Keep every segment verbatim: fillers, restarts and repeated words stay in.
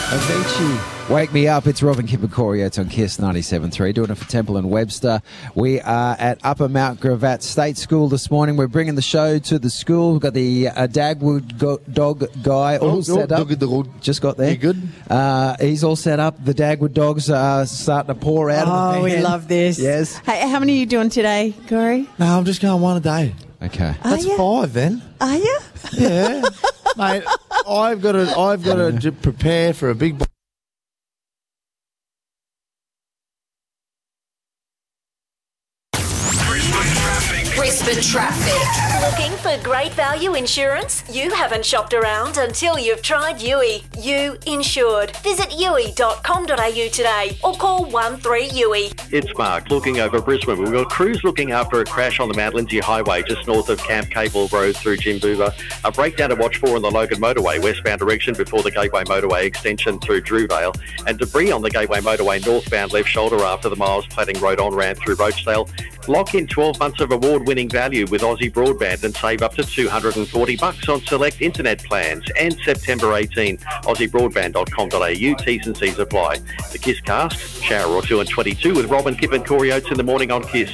Avicii, Wake Me Up. It's Robin Kipper-Corio. It's on Kiss ninety-seven point three. Doing it for Temple and Webster. We are at Upper Mount Gravatt State School this morning. We're bringing the show to the school. We've got the uh, Dagwood go- dog guy all oh, set oh, up. Dog, dog. Just got there. You good? Uh, he's all set up. The Dagwood dogs are starting to pour out oh, of the van. we love this. Yes. Hey, how many are you doing today, Corey? No, I'm just going one a day. Okay. Are That's you? five then. Are you? Yeah. Mate, I've got to, I've got to j- prepare for a big... Bo- Brisbane Traffic. Looking for great value insurance? You haven't shopped around until you've tried U I. You Insured. Visit u i dot com dot a u today or call one three U I. It's Mark looking over Brisbane. We've got crews looking after a crash on the Mount Lindsay Highway just north of Camp Cable Road through Jimboova. A breakdown to watch for on the Logan Motorway westbound direction before the Gateway Motorway extension through Drewvale, and debris on the Gateway Motorway northbound left shoulder after the Miles Platting Road on-ramp through Rochedale. Lock in twelve months of award-winning value with Aussie Broadband and save up to two hundred forty bucks on select internet plans. And September eighteenth, aussie broadband dot com dot a u. T's and C's apply. The Kiss Cast, shower or two and twenty-two with Robin, Kip and Corey Oates in the morning on Kiss.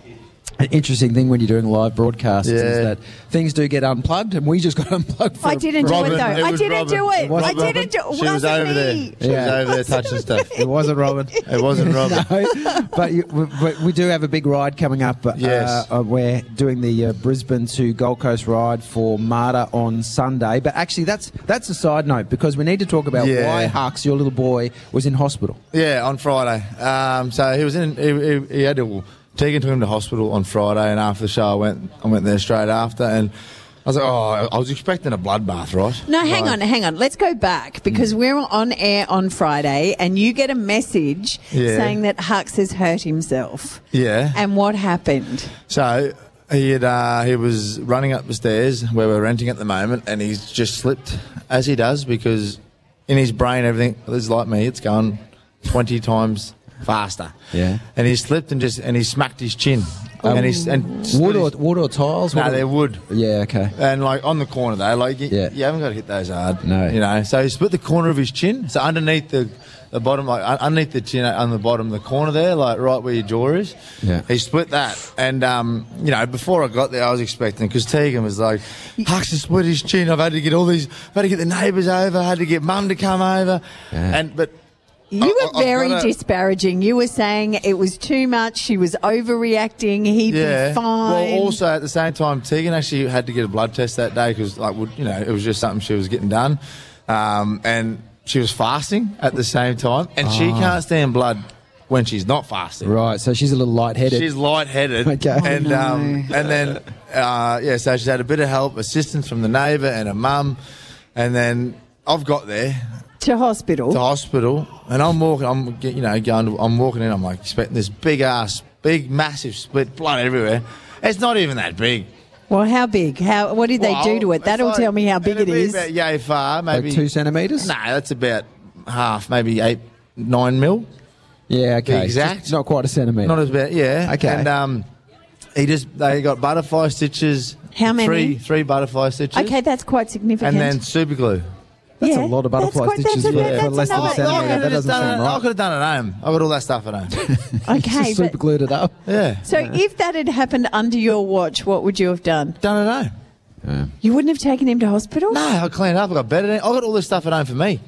An interesting thing when you're doing live broadcasts Yeah. is that things do get unplugged, and we just got unplugged. For I didn't Robin, do it, though. it I was didn't Robin. do it. It wasn't I didn't do it. She was wasn't over there. me. She Yeah. was over there touching stuff. It wasn't Robin. It wasn't Robin. No, but, you, but we do have a big ride coming up. Uh, Yes. uh, we're doing the uh, Brisbane to Gold Coast ride for Marta on Sunday. But actually, that's that's a side note because we need to talk about Yeah. why Hux, your little boy, was in hospital. Yeah, on Friday. Um, so he was in. He, he, he had to. Tegan took him to hospital on Friday, and after the show, I went. I went there straight after, and I was like, "Oh, I was expecting a bloodbath, right?" No, hang Right. on, hang on. Let's go back because we're on air on Friday and you get a message Yeah. saying that Hux has hurt himself. Yeah. And what happened? So he had. Uh, he was running up the stairs where we're renting at the moment, and he's just slipped, as he does, because in his brain, everything is like me. It's going twenty times faster. Yeah. And he slipped and just and he smacked his chin. Um, and he's and Wood or wood or tiles? No, What- they're wood. Yeah. Okay. And like on the corner though, like you, Yeah. you haven't got to hit those hard. No. You know. So he split the corner of his chin. So underneath the, the bottom, like un- underneath the chin, on the bottom, the corner there, like right where your jaw is. Yeah. He split that. And um, you know, before I got there, I was expecting because Tegan was like, Hux has split his chin. I've had to get all these, I've had to get the neighbours over, had to get Mum to come over, Yeah. and but. You I- were I've very gotta- disparaging. You were saying it was too much. She was overreacting. He'd Yeah. be fine. Well, also at the same time, Tegan actually had to get a blood test that day because, like, would- you know, it was just something she was getting done, um, and she was fasting at the same time, and she can't stand blood when she's not fasting. Right. So she's a little lightheaded. She's lightheaded, Okay. and Oh, um, no. and then uh, yeah, so she's had a bit of help, assistance from the neighbour and her mum, and then I've got there to hospital. to hospital, and I'm walking. I'm you know going. To, I'm walking in. I'm like expecting this big ass, big massive split, blood everywhere. It's not even that big. Well, how big? How? What did they Well, do to it? it's That'll like- tell me how big it'd it be is. About yay far, maybe like two centimetres. No, that's about half, maybe eight, nine mil. Yeah. Okay. exact. Just not quite a centimetre. Not as bad. Yeah. Okay. And um, he just they got butterfly stitches. How many? Three, three butterfly stitches. Okay, that's quite significant. And then super glue. That's Yeah, a lot of butterfly that's quite- stitches that's for, a- for that's less than a another- centimetre. yeah. That doesn't done sound it, I right. could have done it at home. I got all that stuff at home. Okay, Just super but, glued it up. Yeah. so if that had happened under your watch, what would you have done? Done it at home. You wouldn't have taken him to hospital? No, I cleaned up. I got better. I got all this stuff at home for me.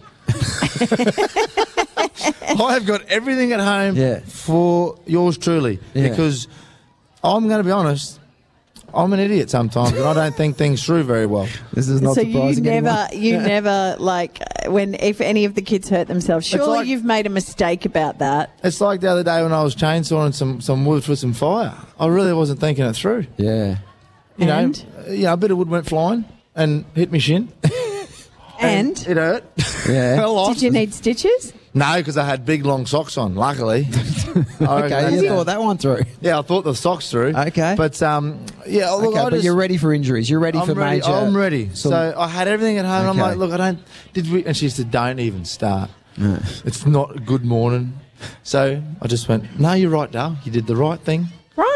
I've got everything at home Yeah. for yours truly. Yeah. Because I'm going to be honest, I'm an idiot sometimes, and I don't think things through very well. This is not so you surprising. never, anyone. you never like uh, when if any of the kids hurt themselves. Surely like- you've made a mistake about that. It's like the other day when I was chainsawing some, some wood for some fire. I really wasn't thinking it through. Yeah. You And? know, you know, a bit of wood went flying and hit me shin. And It hurt. Yeah. A lot. did you need stitches? No, because I had big long socks on. Luckily. Okay, you thought that one through. Yeah, I thought the socks through. Okay. But um, yeah, look, Okay, I but just, you're ready for injuries. You're ready I'm for ready. major. I'm ready. So, So, I had everything at home. Okay. I'm like, look, I don't. Did we? And she said, don't even start. It's not a good morning. So I just went, no, you're right, Dale. You did the right thing. Right.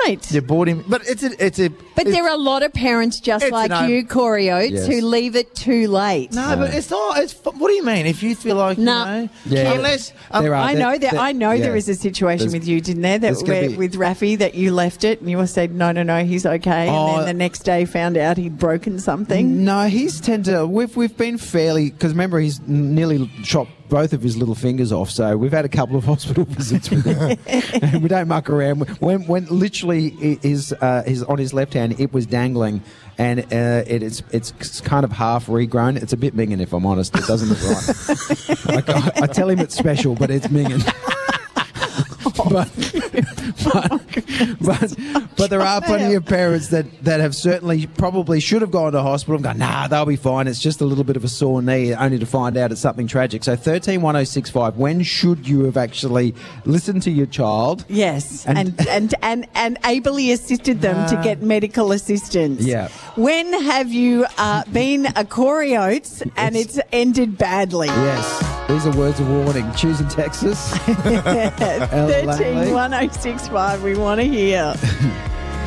right. You bought him, but it's a, it's a. But it's, there are a lot of parents just it's like an you, Corey Oates, Yes. who leave it too late. No, but it's not. It's what do you mean? If you feel like No. you know, Yeah. unless um, There are. I know that. there- I know yeah. there is a situation There's- with you, didn't there? there's That gonna where, be- with Rafi, that you left it and you said, no, no, no, he's okay, and Oh. then the next day found out he'd broken something. No, he's tend to. We've we've been fairly because remember he's nearly chopped both of his little fingers off. So we've had a couple of hospital visits with him, and we don't muck around. When when literally his uh, his on his left hand it was dangling, and uh, it, it's it's kind of half regrown. It's a bit minging, if I'm honest. It doesn't look right. I, I tell him it's special, but it's minging. but, but, but, but there are plenty of parents that, that have certainly probably should have gone to hospital and gone, nah, they'll be fine. It's just a little bit of a sore knee, only to find out it's something tragic. So thirteen one oh six five, when should you have actually listened to your child? Yes, And- and and, and, and ably assisted them to get medical assistance. Yeah. When have you uh, been a Corey Oates and It's- it's ended badly? Yes, these are words of warning. Choosing Texas. thirteen one oh six five, we want to hear.